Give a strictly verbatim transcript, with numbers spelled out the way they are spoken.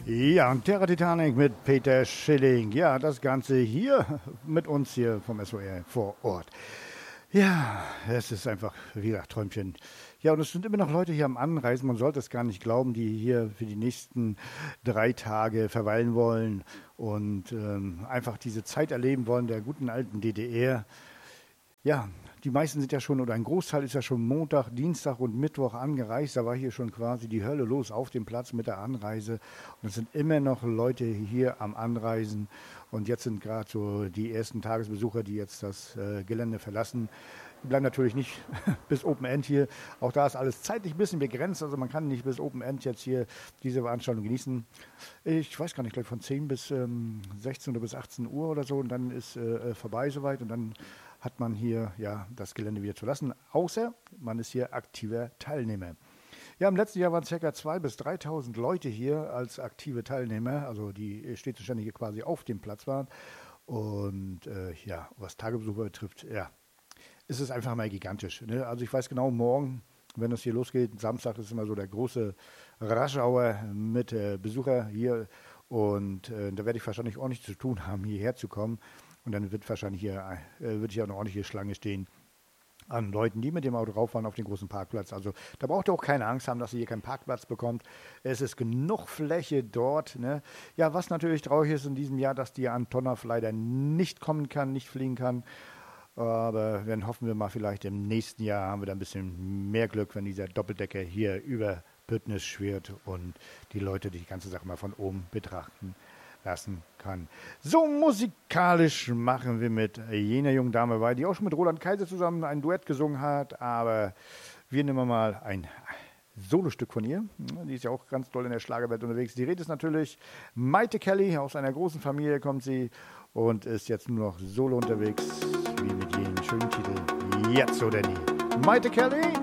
Ja, und Terra Titanic mit Peter Schilling. Ja, das Ganze hier mit uns hier vom S O R vor Ort. Ja, es ist einfach, wie gesagt, Träumchen. Ja, und es sind immer noch Leute hier am Anreisen, man sollte es gar nicht glauben, die hier für die nächsten drei Tage verweilen wollen und ähm, einfach diese Zeit erleben wollen der guten alten D D R. Ja, die meisten sind ja schon, oder ein Großteil ist ja schon Montag, Dienstag und Mittwoch angereist. Da war hier schon quasi die Hölle los auf dem Platz mit der Anreise. Und es sind immer noch Leute hier am Anreisen. Und jetzt sind gerade so die ersten Tagesbesucher, die jetzt das äh, Gelände verlassen. Die bleiben natürlich nicht bis Open End hier. Auch da ist alles zeitlich ein bisschen begrenzt. Also man kann nicht bis Open End jetzt hier diese Veranstaltung genießen. Ich weiß gar nicht, gleich von zehn bis ähm, sechzehn oder bis achtzehn Uhr oder so. Und dann ist äh, vorbei soweit. Und dann hat man hier ja das Gelände wieder zu lassen. Außer man ist hier aktiver Teilnehmer. Ja, im letzten Jahr waren ca. zweitausend bis dreitausend Leute hier als aktive Teilnehmer. Also die ständig hier quasi auf dem Platz waren. Und äh, ja, was Tagesbesucher betrifft, ja, ist es einfach mal gigantisch. Ne? Also ich weiß genau, morgen, wenn es hier losgeht, Samstag ist immer so der große Rush-Hour mit äh, Besucher hier. Und äh, da werde ich wahrscheinlich auch nichts zu tun haben, hierher zu kommen. Und dann wird wahrscheinlich hier, äh, wird hier auch eine ordentliche Schlange stehen an Leuten, die mit dem Auto rauffahren auf den großen Parkplatz. Also da braucht ihr auch keine Angst haben, dass ihr hier keinen Parkplatz bekommt. Es ist genug Fläche dort. Ne? Ja, was natürlich traurig ist in diesem Jahr, dass die Antonov leider nicht kommen kann, nicht fliegen kann. Aber dann hoffen wir mal, vielleicht im nächsten Jahr haben wir da ein bisschen mehr Glück, wenn dieser Doppeldecker hier über Büttnis schwirrt und die Leute die ganze Sache mal von oben betrachten lassen kann. So musikalisch machen wir mit jener jungen Dame weiter, die auch schon mit Roland Kaiser zusammen ein Duett gesungen hat, aber wir nehmen mal ein Solostück von ihr. Die ist ja auch ganz toll in der Schlagerwelt unterwegs. Die Rede ist natürlich Mayte Kelly, aus einer großen Familie kommt sie und ist jetzt nur noch solo unterwegs, wie mit jenem schönen Titel Jetzt oder nie. Mayte Kelly!